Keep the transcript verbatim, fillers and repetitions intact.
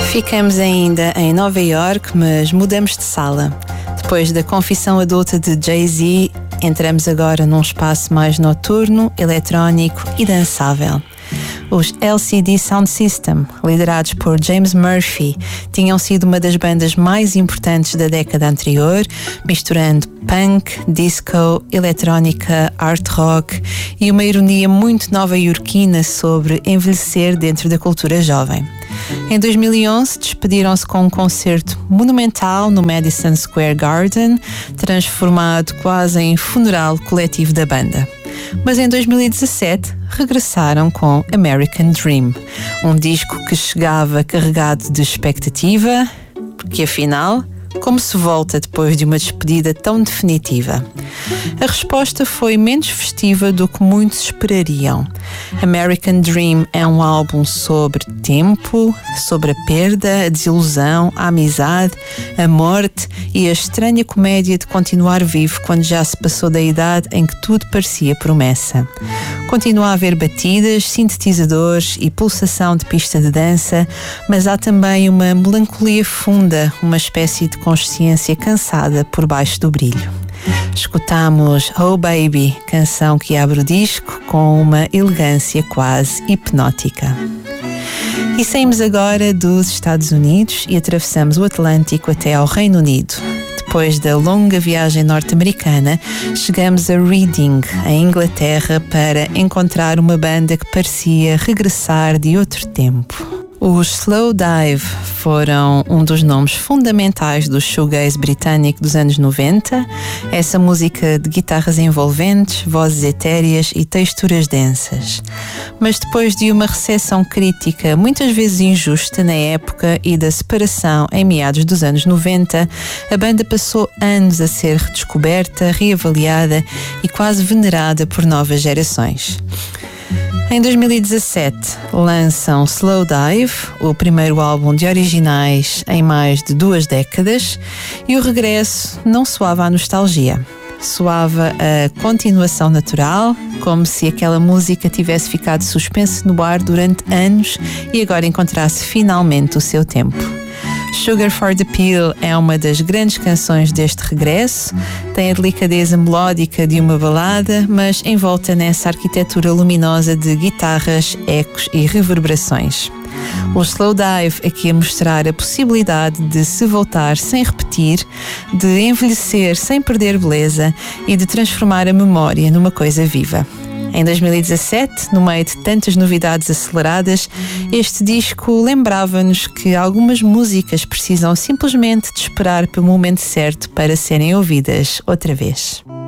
Ficamos ainda em Nova York, mas mudamos de sala. Depois da confissão adulta de Jay-Z, entramos agora num espaço mais noturno, eletrónico e dançável. Os L C D Sound System, liderados por James Murphy, tinham sido uma das bandas mais importantes da década anterior, misturando punk, disco, eletrónica, art rock e uma ironia muito nova-iorquina sobre envelhecer dentro da cultura jovem. Em dois mil e onze, despediram-se com um concerto monumental no Madison Square Garden, transformado quase em funeral coletivo da banda. Mas em dois mil e dezassete regressaram com American Dream, um disco que chegava carregado de expectativa, porque afinal, como se volta depois de uma despedida tão definitiva? A resposta foi menos festiva do que muitos esperariam. American Dream é um álbum sobre tempo, sobre a perda, a desilusão, a amizade, a morte e a estranha comédia de continuar vivo quando já se passou da idade em que tudo parecia promessa. Continua a haver batidas, sintetizadores e pulsação de pista de dança, mas há também uma melancolia funda, uma espécie de consciência cansada por baixo do brilho. Escutamos Oh Baby, canção que abre o disco com uma elegância quase hipnótica. E saímos agora dos Estados Unidos e atravessamos o Atlântico até ao Reino Unido. Depois da longa viagem norte-americana, chegamos a Reading, em Inglaterra, para encontrar uma banda que parecia regressar de outro tempo. Os Slowdive foram um dos nomes fundamentais do shoegaze britânico dos anos noventa, essa música de guitarras envolventes, vozes etéreas e texturas densas. Mas depois de uma recepção crítica muitas vezes injusta na época e da separação em meados dos anos noventa, a banda passou anos a ser redescoberta, reavaliada e quase venerada por novas gerações. Em dois mil e dezassete lançam Slowdive, o primeiro álbum de originais em mais de duas décadas, e o regresso não soava a nostalgia. Soava a continuação natural, como se aquela música tivesse ficado suspensa no ar durante anos e agora encontrasse finalmente o seu tempo. Sugar for the Pill é uma das grandes canções deste regresso, tem a delicadeza melódica de uma balada, mas envolta nessa arquitetura luminosa de guitarras, ecos e reverberações. O Slowdive aqui a mostrar a possibilidade de se voltar sem repetir, de envelhecer sem perder beleza e de transformar a memória numa coisa viva. Em dois mil e dezassete, no meio de tantas novidades aceleradas, este disco lembrava-nos que algumas músicas precisam simplesmente de esperar pelo momento certo para serem ouvidas outra vez.